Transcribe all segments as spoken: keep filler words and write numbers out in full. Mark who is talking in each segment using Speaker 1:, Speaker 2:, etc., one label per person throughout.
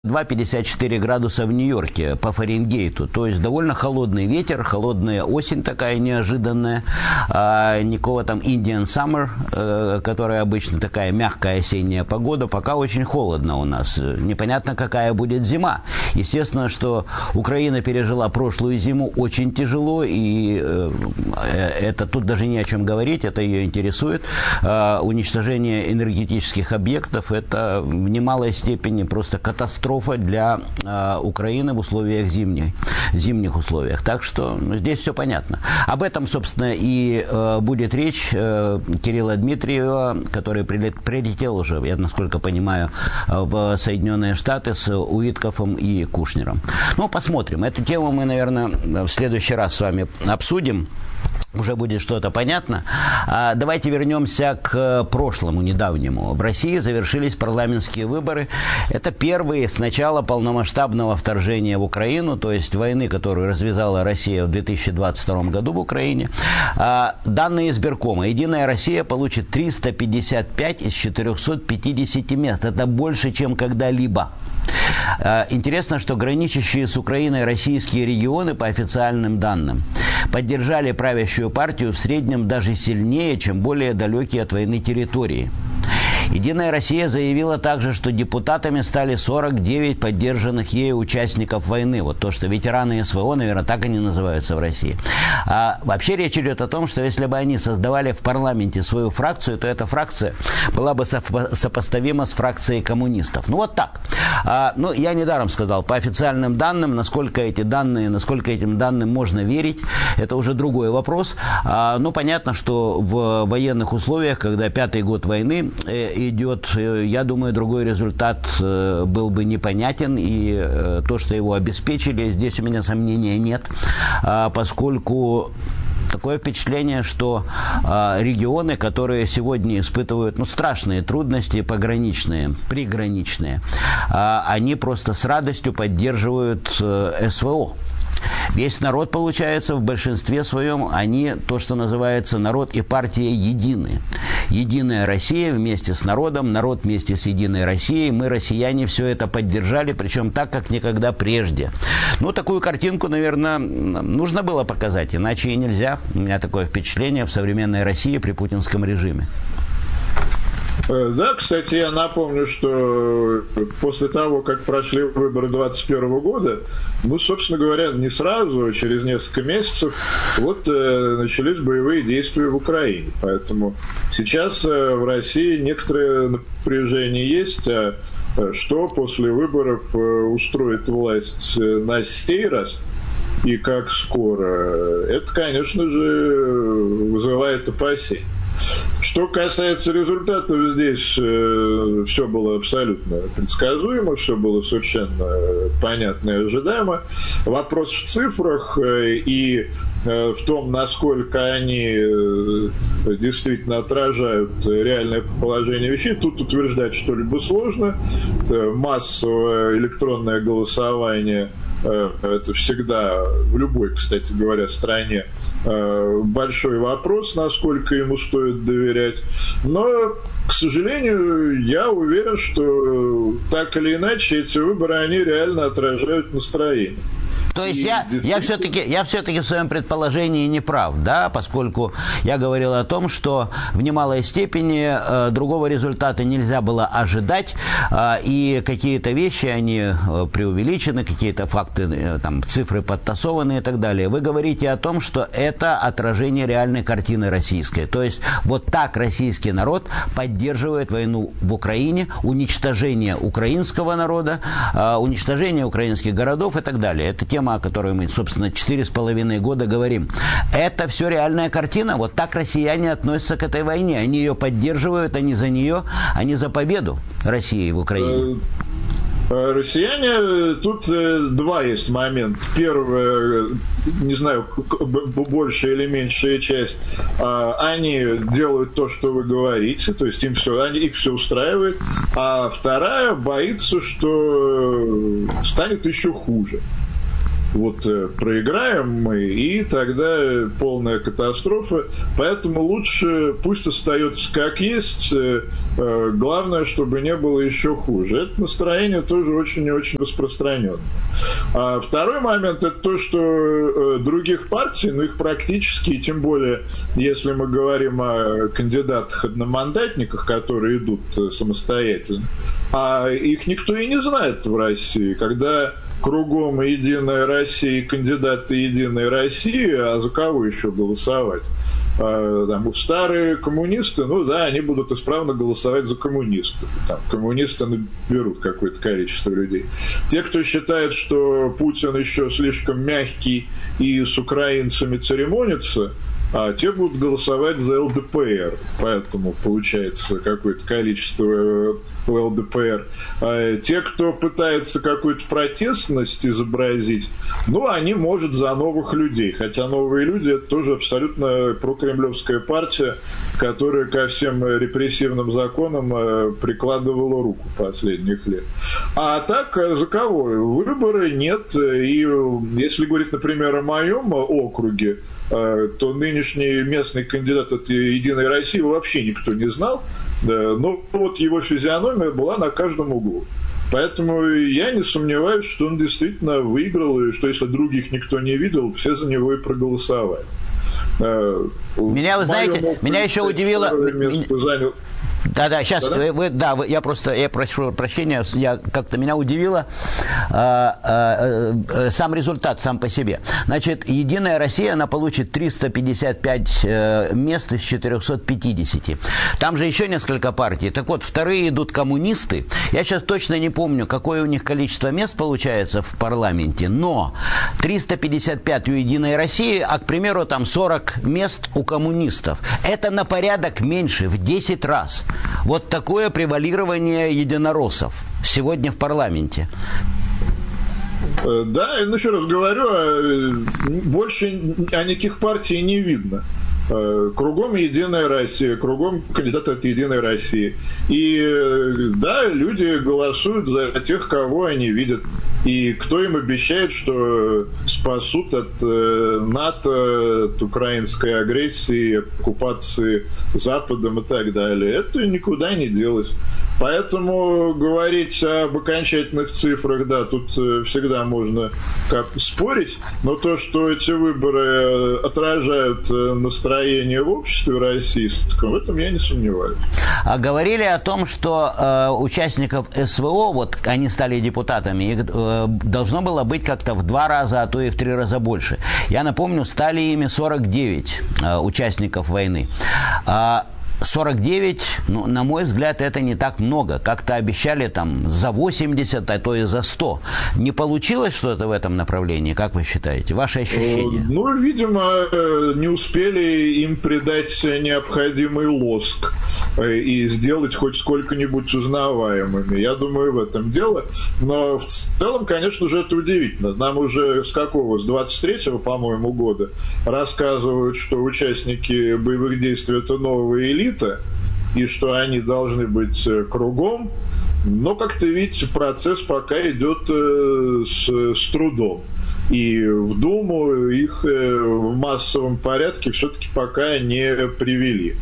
Speaker 1: два пятьдесят четыре градуса в Нью-Йорке по Фаренгейту. То есть довольно холодный ветер, холодная осень такая неожиданная. А, никакого там Indian Summer, э, которая обычно такая мягкая осенняя погода. Пока очень холодно у нас. Непонятно, какая будет зима. Естественно, что Украина пережила прошлую зиму очень тяжело. И э, это тут даже не о чем говорить. Это ее интересует. Э, уничтожение энергетических объектов — это в немалой степени просто катастрофа для э, Украины в условиях зимней, зимних условиях. Так что ну, здесь все понятно. Об этом, собственно, и э, будет речь э, Кирилла Дмитриева, который прилет, прилетел уже, я насколько понимаю, в Соединенные Штаты с Уиткофом и Кушнером. Ну, посмотрим. Эту тему мы, наверное, в следующий раз с вами обсудим. Уже будет что-то понятно. А давайте вернемся к прошлому, недавнему. В России завершились парламентские выборы. Это первые с начала полномасштабного вторжения в Украину, то есть войны, которую развязала Россия в две тысячи двадцать втором году в Украине. А данные избиркома. Единая Россия получит триста пятьдесят пять из четырехсот пятидесяти мест. Это больше, чем когда-либо. Интересно, что граничащие с Украиной российские регионы, по официальным данным, поддержали правящую партию в среднем даже сильнее, чем более далекие от войны территории. Единая Россия заявила также, что депутатами стали сорок девять поддержанных ею участников войны. Вот то, что ветераны СВО, наверное, так они называются в России. А вообще речь идет о том, что если бы они создавали в парламенте свою фракцию, то эта фракция была бы сопоставима с фракцией коммунистов. Ну вот так. А, ну, я недаром сказал, по официальным данным, насколько эти данные, насколько этим данным можно верить, это уже другой вопрос. А, ну, понятно, что в военных условиях, когда пятый год войны идет, я думаю, другой результат был бы непонятен, и то, что его обеспечили, здесь у меня сомнения нет, поскольку такое впечатление, что регионы, которые сегодня испытывают ну, страшные трудности пограничные, приграничные, они просто с радостью поддерживают СВО. Весь народ, получается, в большинстве своем, они, то, что называется, народ и партия едины. Единая Россия вместе с народом, народ вместе с Единой Россией. Мы, россияне, все это поддержали, причем так, как никогда прежде. Ну, такую картинку, наверное, нужно было показать, иначе и нельзя. У меня такое впечатление в современной России при путинском режиме.
Speaker 2: Да, кстати, я напомню, что после того, как прошли выборы двадцать первого года, ну, собственно говоря, не сразу, через несколько месяцев, вот э, начались боевые действия в Украине. Поэтому сейчас э, в России некоторое напряжение есть, а что после выборов э, устроит власть э, на сей раз и как скоро, это, конечно же, вызывает опасения. Что касается результатов, здесь э, все было абсолютно предсказуемо, все было совершенно понятно и ожидаемо. Вопрос в цифрах э, и э, в том, насколько они э, действительно отражают реальное положение вещей. Тут утверждать что-либо сложно. Это массовое электронное голосование. Это всегда в любой, кстати говоря, стране большой вопрос, насколько ему стоит доверять. Но, к сожалению, я уверен, что так или иначе эти выборы, они реально отражают настроение.
Speaker 1: То есть я, я все-таки я все-таки в своем предположении не прав, да, поскольку я говорил о том, что в немалой степени э, другого результата нельзя было ожидать, э, и какие-то вещи, они э, преувеличены, какие-то факты, э, там, цифры подтасованы и так далее. Вы говорите о том, что это отражение реальной картины российской. То есть вот так российский народ поддерживает войну в Украине, уничтожение украинского народа, э, уничтожение украинских городов и так далее. Это тема, о которой мы, собственно, четыре с половиной года говорим. Это все реальная картина. Вот так россияне относятся к этой войне. Они ее поддерживают, они за нее, они за победу России в Украине.
Speaker 2: Россияне, тут два есть момента. Первое, не знаю, большая или меньшая часть, они делают то, что вы говорите, то есть им все, они, их все устраивает, а вторая боится, что станет еще хуже. вот проиграем мы, и тогда полная катастрофа. Поэтому лучше пусть остается как есть. Главное, чтобы не было еще хуже. Это настроение тоже очень и очень распространено. А второй момент – это то, что других партий, ну их практически, и тем более, если мы говорим о кандидатах-одномандатниках, которые идут самостоятельно, а их никто и не знает в России. Когда кругом «Единая Россия» и кандидаты «Единой России», а за кого еще голосовать? А, там, старые коммунисты, ну да, они будут исправно голосовать за коммунистов. Там, коммунисты наберут какое-то количество людей. Те, кто считает, что Путин еще слишком мягкий и с украинцами церемонится, а те будут голосовать за эл дэ пэ эр, поэтому получается какое-то количество у эл дэ пэ эр. А те, кто пытается какую-то протестность изобразить, ну, они, может, за новых людей, хотя новые люди – это тоже абсолютно прокремлевская партия, которая ко всем репрессивным законам прикладывала руку последних лет. А так, за кого? Выборы нет, и если говорить, например, о моем округе, то нынешний местный кандидат от «Единой России» вообще никто не знал, да, но вот его физиономия была на каждом углу. Поэтому я не сомневаюсь, что он действительно выиграл, и что если других никто не видел, все за него и проголосовали.
Speaker 1: Меня, вы знаете, меня еще удивило...
Speaker 2: Занял...
Speaker 1: Да-да, сейчас, вы, вы, да, вы, я просто, я прошу прощения, я как-то меня удивило э, э, э, сам результат сам по себе. Значит, «Единая Россия», она получит триста пятьдесят пять э, мест из четырехсот пятидесяти. Там же еще несколько партий. Так вот, вторые идут коммунисты. Я сейчас точно не помню, какое у них количество мест получается в парламенте, но триста пятьдесят пять у «Единой России», а, к примеру, там сорок мест у коммунистов. Это на порядок меньше, в десять раз. Вот такое превалирование единороссов сегодня в парламенте.
Speaker 2: Да, ну еще раз говорю, больше о никаких партий не видно. Кругом «Единая Россия», кругом кандидаты от «Единой России». И да, люди голосуют за тех, кого они видят. И кто им обещает, что спасут от НАТО, от украинской агрессии, оккупации Западом и так далее. Это никуда не делось. Поэтому говорить об окончательных цифрах, да, тут всегда можно как-то спорить, но то, что эти выборы отражают настроение в обществе российском, в этом я не сомневаюсь.
Speaker 1: А говорили о том, что э, участников эс вэ о, вот они стали депутатами, их э, должно было быть как-то в два раза, а то и в три раза больше. Я напомню, стали ими сорок девять э, участников войны. А сорок девять, ну, на мой взгляд, это не так много. Как-то обещали там за восемьдесят, а то и за сто. Не получилось что-то в этом направлении, как вы считаете? Ваши ощущения?
Speaker 2: Ну, видимо, не успели им придать необходимый лоск и сделать хоть сколько-нибудь узнаваемыми. Я думаю, в этом дело. Но в целом, конечно же, это удивительно. Нам уже с какого? С двадцать третьего, по-моему, года рассказывают, что участники боевых действий – это новая элита, и что они должны быть кругом, но, как-то, видите, процесс пока идет с, с трудом. И в Думу их в массовом порядке все-таки пока не привели.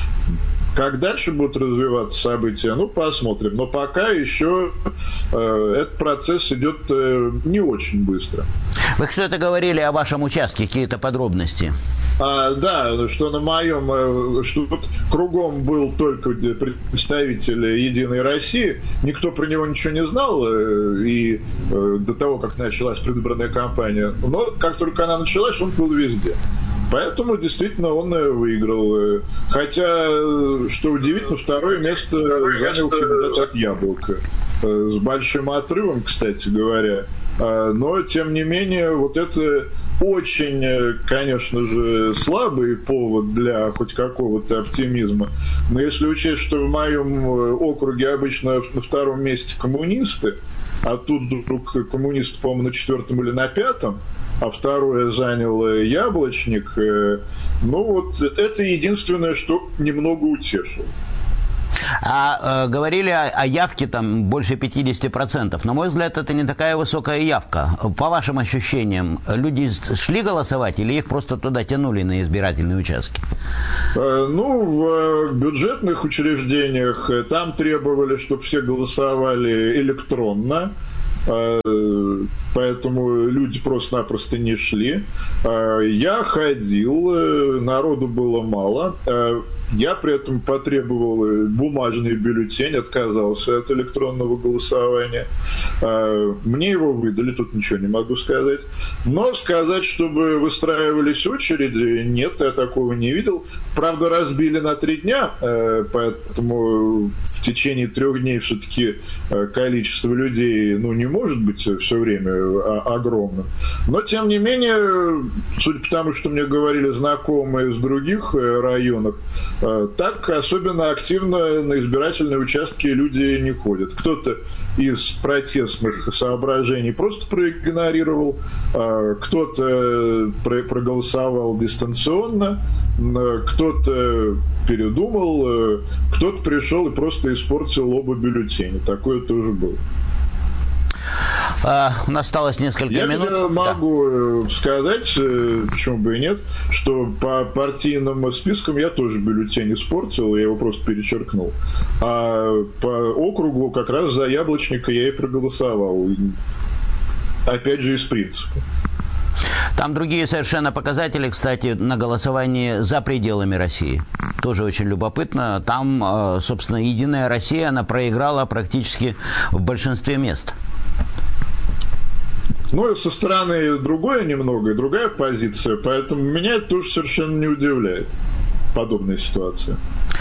Speaker 2: Как дальше будут развиваться события, ну, посмотрим. Но пока еще э, этот процесс идет э, не очень быстро.
Speaker 1: Вы что-то говорили о вашем участке, какие-то подробности?
Speaker 2: А, да, что на моем, что вот кругом был только представитель «Единой России», никто про него ничего не знал, и до того, как началась предвыборная кампания. Но как только она началась, он был везде. Поэтому действительно он выиграл. Хотя, что удивительно, второе место занял кандидат от «Яблока». С большим отрывом, кстати говоря. Но, тем не менее, вот это очень, конечно же, слабый повод для хоть какого-то оптимизма. Но если учесть, что в моем округе обычно на втором месте коммунисты, а тут вдруг коммунисты, по-моему, на четвертом или на пятом, а второе занял «Яблочник», ну вот это единственное, что немного утешило.
Speaker 1: А э, говорили о, о явке там больше пятьдесят процентов. На мой взгляд, это не такая высокая явка. По вашим ощущениям, люди шли голосовать или их просто туда тянули на избирательные участки?
Speaker 2: Ну, в бюджетных учреждениях там требовали, чтобы все голосовали электронно. Поэтому люди просто-напросто не шли. Я ходил, народу было мало. Я при этом потребовал бумажный бюллетень, отказался от электронного голосования. Мне его выдали, тут ничего не могу сказать. Но сказать, чтобы выстраивались очереди, нет, я такого не видел. Правда, разбили на три дня, поэтому в течение трех дней все-таки количество людей, ну, не может быть все время огромным. Но, тем не менее, судя по тому, что мне говорили знакомые из других районов, так особенно активно на избирательные участки люди не ходят. Кто-то из протестных соображений просто проигнорировал, кто-то проголосовал дистанционно, кто-то передумал, кто-то пришел и просто испортил оба бюллетеня. Такое тоже было.
Speaker 1: Uh, у нас осталось несколько
Speaker 2: я
Speaker 1: минут.
Speaker 2: Я могу да. сказать, почему бы и нет, что по партийным спискам я тоже бюллетень испортил, я его просто перечеркнул. А по округу как раз за Яблочника я и проголосовал. Опять же, из принципа.
Speaker 1: Там другие совершенно показатели, кстати, на голосовании за пределами России. Тоже очень любопытно. Там, собственно, Единая Россия, она проиграла практически в большинстве мест.
Speaker 2: Ну, со стороны другое немного, другая позиция, поэтому меня это тоже совершенно не удивляет, подобная ситуация.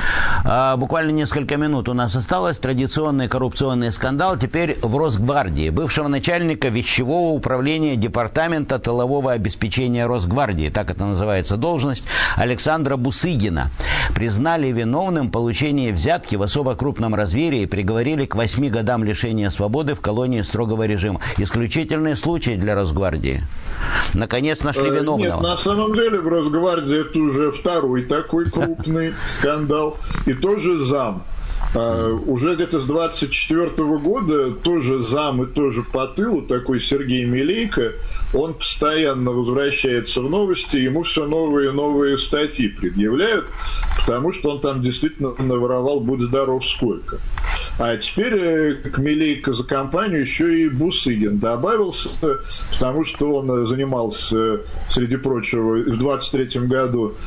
Speaker 1: А, буквально несколько минут у нас осталось. Традиционный коррупционный скандал теперь в Росгвардии. Бывшего начальника вещевого управления Департамента тылового обеспечения Росгвардии, так это называется должность, Александра Бусыгина, признали виновным в получении взятки в особо крупном размере и приговорили к восьми годам лишения свободы в колонии строгого режима. Исключительный случай для Росгвардии. Наконец нашли виновного.
Speaker 2: Нет, на самом деле в Росгвардии это уже второй такой крупный скандал. И тоже зам. Uh, уже где-то с двадцать четвёртого года тоже зам и тоже по тылу, такой Сергей Милейко, он постоянно возвращается в новости, ему все новые и новые статьи предъявляют, потому что он там действительно наворовал, будь здоров, сколько. А теперь к Милейко за компанию еще и Бусыгин добавился, потому что он занимался, среди прочего, в двадцать третьем году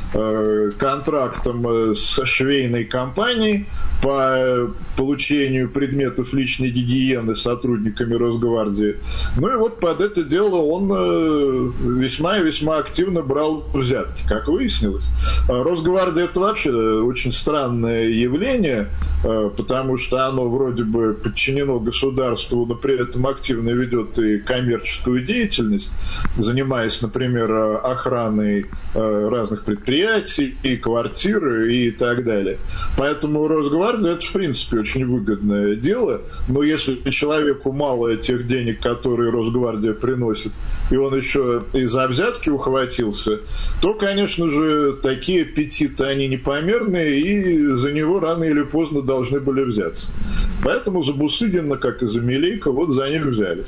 Speaker 2: контрактом с швейной компанией по получению предметов личной гигиены сотрудниками Росгвардии. Ну и вот под это дело он весьма и весьма активно брал взятки, как выяснилось. Росгвардия – это вообще очень странное явление, потому что оно вроде бы подчинено государству, но при этом активно ведет и коммерческую деятельность, занимаясь, например, охраной разных предприятий, и квартир, и так далее. Поэтому Росгвардия – это, в принципе, очень выгодное дело, но если человеку мало тех денег, которые Росгвардия приносит, и он еще и за взятки ухватился, то, конечно же, такие аппетиты, они непомерные, и за него рано или поздно должны были взяться. Поэтому за Бусыгина, как и за Милейко, вот за них взялись.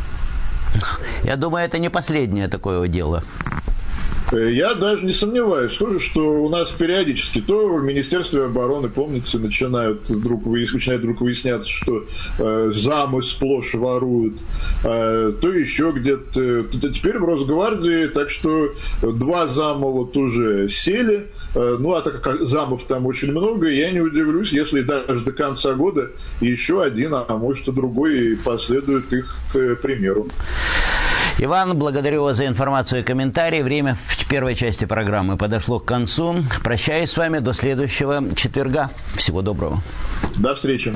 Speaker 1: Я думаю, это не последнее такое дело.
Speaker 2: Я даже не сомневаюсь тоже, что у нас периодически то в Министерстве обороны, помните, начинают вдруг, начинает вдруг выясняться, что э, замы сплошь воруют, э, то еще где-то. То теперь в Росгвардии, так что два зама вот уже сели, э, ну а так как замов там очень много, я не удивлюсь, если даже до конца года еще один, а может и другой последует их к примеру.
Speaker 1: Иван, благодарю вас за информацию и комментарии. Время в первой части программы подошло к концу. Прощаюсь с вами до следующего четверга. Всего доброго.
Speaker 2: До встречи.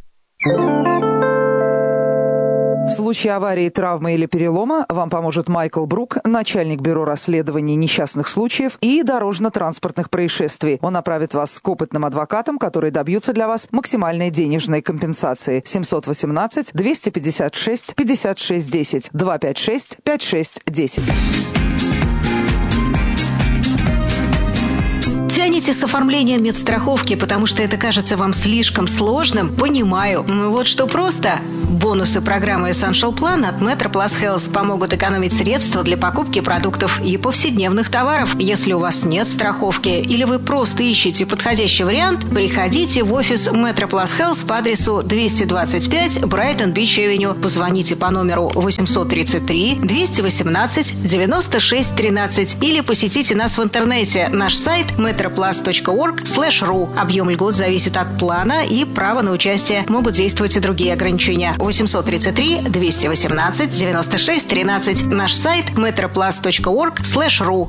Speaker 3: В случае аварии, травмы или перелома вам поможет Майкл Брук, начальник бюро расследований несчастных случаев и дорожно-транспортных происшествий. Он направит вас к опытным адвокатам, которые добьются для вас максимальной денежной компенсации. семьсот восемнадцать двести пятьдесят шесть пятьдесят шесть десять два пять шесть пять шесть десять.
Speaker 4: Тянете с оформлением медстраховки, потому что это кажется вам слишком сложным? Понимаю. Ну вот что просто. Бонусы программы Essential Plan от Metroplus Health помогут экономить средства для покупки продуктов и повседневных товаров. Если у вас нет страховки или вы просто ищете подходящий вариант, приходите в офис Metroplus Health по адресу двести двадцать пять Brighton Beach Avenue. Позвоните по номеру восемьсот тридцать три двести восемнадцать девяносто шесть тринадцать или посетите нас в интернете. Наш сайт metroplus точка org слэш ру. Объем льгот зависит от плана и права на участие. Могут действовать и другие ограничения. восемьсот тридцать три двести восемнадцать девяносто шесть тринадцать. Наш сайт metroplus точка org слэш ру.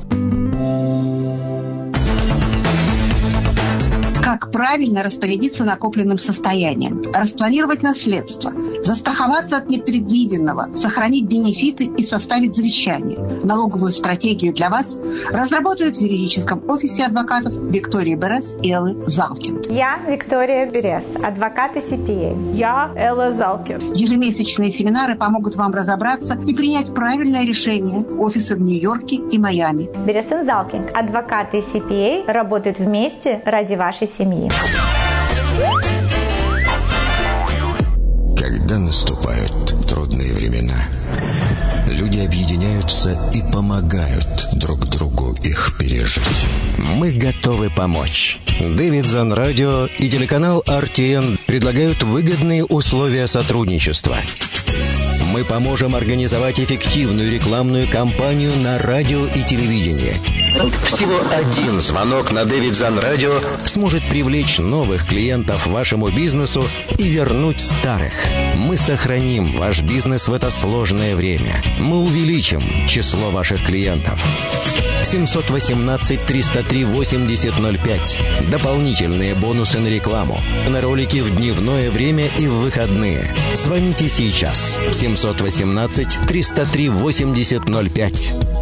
Speaker 5: Как правильно распорядиться накопленным состоянием, распланировать наследство, застраховаться от непредвиденного, сохранить бенефиты и составить завещание. Налоговую стратегию для вас разработают в юридическом офисе адвокатов Виктории Берес и Эллы Залкин.
Speaker 6: Я Виктория Берес, адвокат и си пи эй.
Speaker 7: Я Элла Залкин.
Speaker 5: Ежемесячные семинары помогут вам разобраться и принять правильное решение. Офисы в Нью-Йорке и Майами.
Speaker 6: Берес и Залкин, адвокаты и си пи эй, работают вместе ради вашей семьи.
Speaker 8: Когда наступают трудные времена, люди объединяются и помогают друг другу их пережить. Мы готовы помочь. Davidson Radio и телеканал ар ти эн предлагают выгодные условия сотрудничества. Мы поможем организовать эффективную рекламную кампанию на радио и телевидении. Всего один звонок на Davidson Radio сможет привлечь новых клиентов вашему бизнесу и вернуть старых. Мы сохраним ваш бизнес в это сложное время. Мы увеличим число ваших клиентов. семьсот восемнадцать триста три восемьдесят ноль пять. Дополнительные бонусы на рекламу. На ролики в дневное время и в выходные. Звоните сейчас. семьсот восемнадцать триста три восемьдесят ноль пять.